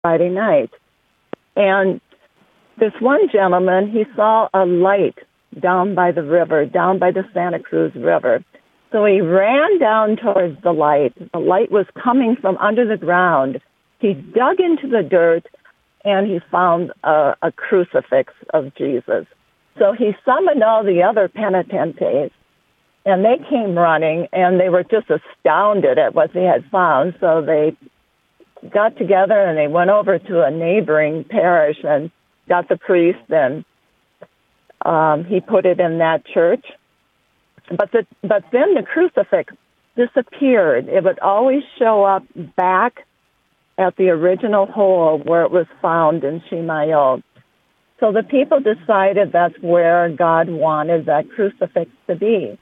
Friday night. And this one gentleman, he saw a light down by the river, down by the Santa Cruz River. So he ran down towards the light. The light was coming from under the ground. He dug into the dirt, and he found a crucifix of Jesus. So he summoned all the other penitentes, and they came running, and they were just astounded at what they had found. So they got together, and they went over to a neighboring parish and got the priest, and he put it in that church. But then the crucifix disappeared. It would always show up back at the original hole where it was found in Chimayo. So the people decided that's where God wanted that crucifix to be.